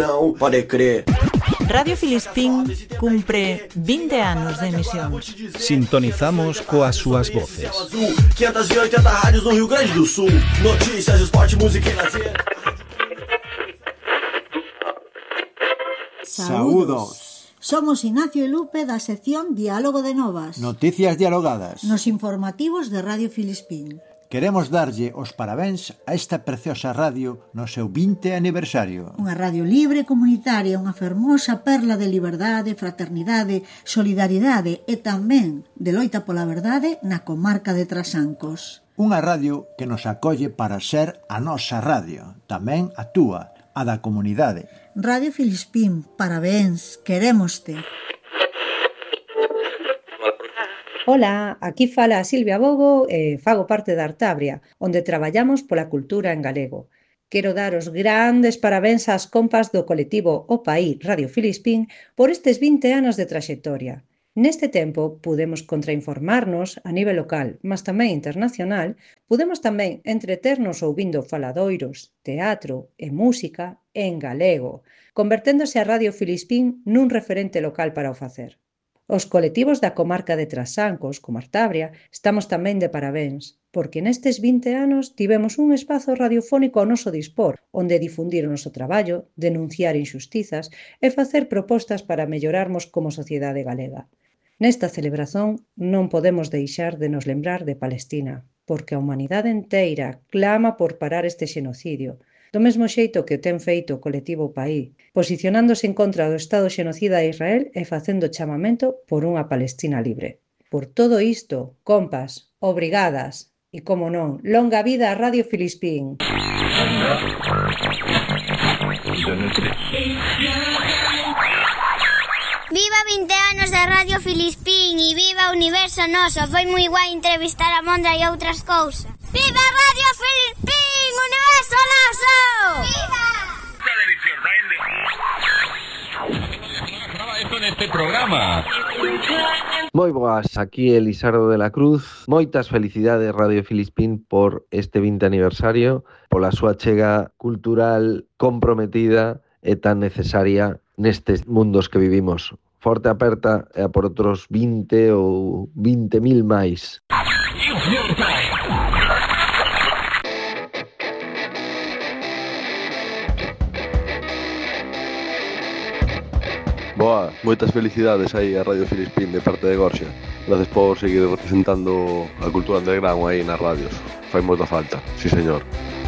não pode crer. Radio Filispín cumpre 20 anos de emisións. Sintonizamos coas súas voces. 580 rádios no Rio Grande do Sul. Notícias, esporte, música e lazer. Saúdos. Somos Ignacio e Lupe da sección Diálogo de Novas. Noticias dialogadas. Nos informativos de Radio Filispín. Queremos darlle os parabéns a esta preciosa radio no seu 20 aniversario. Unha radio libre, comunitaria, unha fermosa perla de liberdade, fraternidade, solidaridade e tamén de loita pola verdade na comarca de Trasancos. Unha radio que nos acolle para ser a nosa radio, tamén a túa, a da comunidade. Radio Filispín, parabéns, querémoste. Ola, aquí fala Silvia Bogo e fago parte da Artabria, onde traballamos pola cultura en galego. Quero dar os grandes parabéns ás compas do colectivo O País Radio Filispín por estes 20 anos de traxectoria. Neste tempo pudemos contrainformarnos a nivel local, mas tamén internacional, pudemos tamén entreternos ouvindo faladoiros, teatro e música en galego, converténdose a Radio Filispín nun referente local para o facer. Os colectivos da comarca de Trasancos, como Artabria, estamos tamén de parabéns, porque nestes 20 anos tivemos un espazo radiofónico ao noso dispor, onde difundir o noso traballo, denunciar injustizas e facer propostas para mellorarmos como sociedade galega. Nesta celebración non podemos deixar de nos lembrar de Palestina, porque a humanidade enteira clama por parar este xenocidio, do mesmo xeito que o ten feito o colectivo País, posicionándose en contra do Estado xenocida de Israel e facendo chamamento por unha Palestina libre. Por todo isto, compas, obrigadas, e como non, longa vida a Radio Filispín. Viva 20 anos de Radio Filispín e viva o universo noso. Foi moi guai entrevistar a Mondra e outras cousas. Viva Radio Filispín, universo noso! Viva! Neste programa. Moi boas, aquí Elisardo de la Cruz. Moitas felicidades Radio Filispín por este 20 aniversario, pola súa chega cultural comprometida e tan necesaria nestes mundos que vivimos. Forte aperta e a por outros 20 ou 20.000 máis. Boa, moitas felicidades aí a Radio Filispín de parte de Gorxa. Gracias por seguir representando a cultura underground aí nas radios. Fai moita falta, sí señor.